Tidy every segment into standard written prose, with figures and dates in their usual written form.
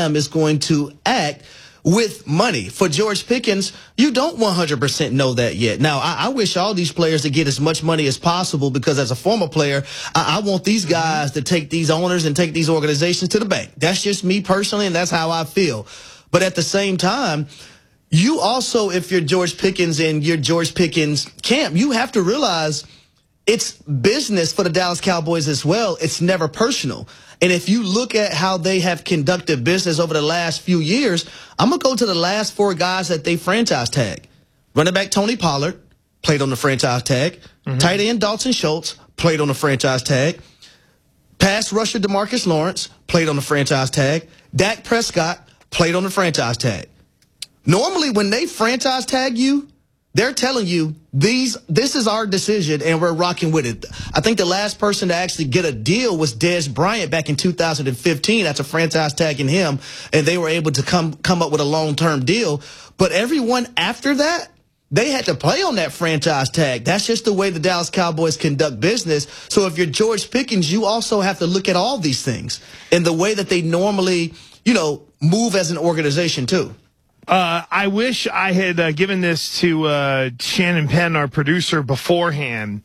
GM is going to act with money. For George Pickens, you don't 100% know that yet. Now, I wish all these players to get as much money as possible, because as a former player, I want these guys to take these owners and take these organizations to the bank. That's just me personally, and that's how I feel. But at the same time, you also, if you're George Pickens and you're George Pickens camp, you have to realize it's business for the Dallas Cowboys as well. It's never personal. And if you look at how they have conducted business over the last few years, I'm going to go to the last 4 guys that they franchise tag. Running back Tony Pollard played on the franchise tag. Tight end Dalton Schultz played on the franchise tag. Pass rusher DeMarcus Lawrence played on the franchise tag. Dak Prescott played on the franchise tag. Normally, when they franchise tag you, they're telling you, this is our decision, and we're rocking with it. I think the last person to actually get a deal was Dez Bryant back in 2015. That's a franchise tagging him, and they were able to come up with a long-term deal. But everyone after that, they had to play on that franchise tag. That's just the way the Dallas Cowboys conduct business. So if you're George Pickens, you also have to look at all these things in the way that they normally, move as an organization too. I wish I had given this to Shannon Penn, our producer, beforehand.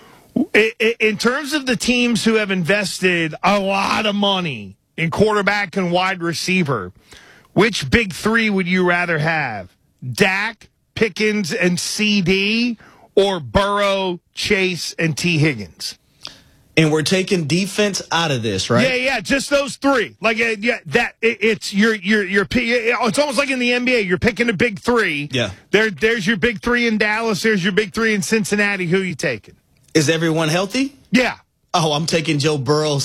In terms of the teams who have invested a lot of money in quarterback and wide receiver, which big 3 would you rather have? Dak, Pickens, and CD, or Burrow, Chase, and T. Higgins? And we're taking defense out of this, right? Yeah, just those 3. Like, it's it's almost like in the NBA. You're picking a big 3. Yeah. There's your big 3 in Dallas. There's your big 3 in Cincinnati. Who are you taking? Is everyone healthy? Yeah. Oh, I'm taking Joe Burrow,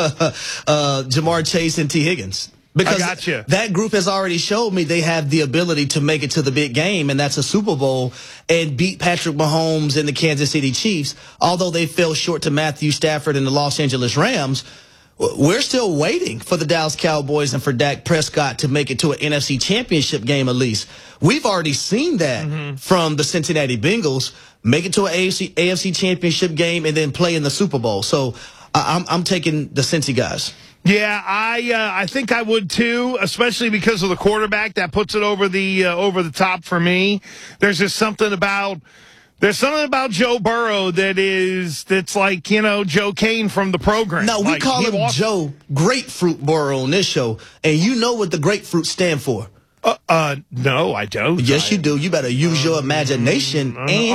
Jamar Chase, and T. Higgins. Because gotcha. That group has already showed me they have the ability to make it to the big game, and that's a Super Bowl, and beat Patrick Mahomes and the Kansas City Chiefs. Although they fell short to Matthew Stafford and the Los Angeles Rams, we're still waiting for the Dallas Cowboys and for Dak Prescott to make it to an NFC Championship game at least. We've already seen that from the Cincinnati Bengals, make it to an AFC Championship game and then play in the Super Bowl. So I'm taking the Cincy guys. Yeah, I think I would too, especially because of the quarterback. That puts it over the top for me. There's something about Joe Burrow that's like, Joe Kane from the program. No, we call him Joe Grapefruit Burrow on this show, and you know what the grapefruit stand for. No, I don't. Yes, you do. You better use your imagination, Andy.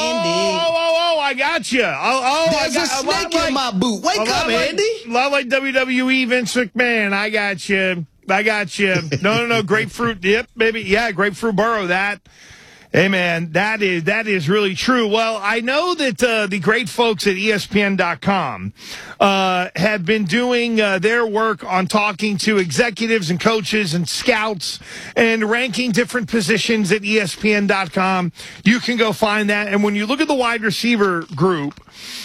I got you. There's a snake in my boot. Wake up, Andy. A lot like WWE Vince McMahon. I got you. No. Grapefruit. Yep, baby. Yeah, Grapefruit Burrow. Hey, man, that is really true. Well, I know that the great folks at ESPN.com have been doing their work on talking to executives and coaches and scouts and ranking different positions at ESPN.com. You can go find that. And when you look at the wide receiver group,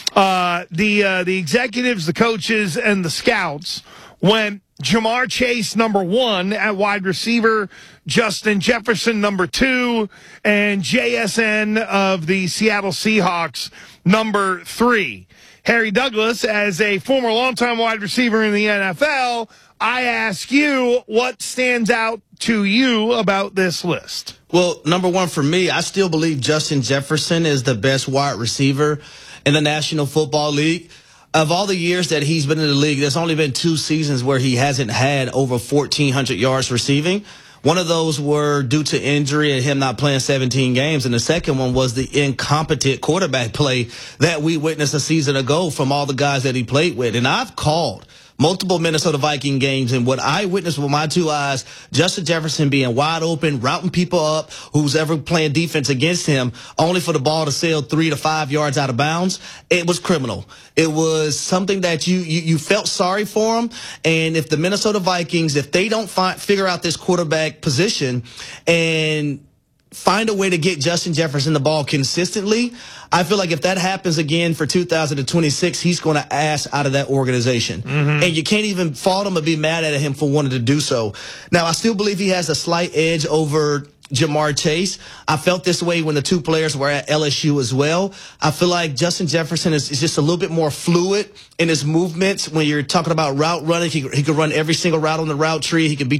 the executives, the coaches, and the scouts went Jamar Chase, number 1 at wide receiver, Justin Jefferson, number 2, and JSN of the Seattle Seahawks, number 3. Harry Douglas, as a former longtime wide receiver in the NFL, I ask you, what stands out to you about this list? Well, number 1 for me, I still believe Justin Jefferson is the best wide receiver in the National Football League. Of all the years that he's been in the league, there's only been 2 seasons where he hasn't had over 1,400 yards receiving. One of those were due to injury and him not playing 17 games. And the second one was the incompetent quarterback play that we witnessed a season ago from all the guys that he played with. And I've called multiple Minnesota Viking games, and what I witnessed with my 2 eyes, Justin Jefferson being wide open, routing people up, who's ever playing defense against him, only for the ball to sail 3 to 5 yards out of bounds. It was criminal. It was something that you felt sorry for him. And if the Minnesota Vikings, if they don't figure out this quarterback position and find a way to get Justin Jefferson the ball consistently, I feel like if that happens again for 2026, he's going to ass out of that organization. And you can't even fault him or be mad at him for wanting to do so. Now, I still believe he has a slight edge over Jamar Chase. I felt this way when the 2 players were at LSU as well. I feel like Justin Jefferson is just a little bit more fluid in his movements. When you're talking about route running, he could run every single route on the route tree. He could be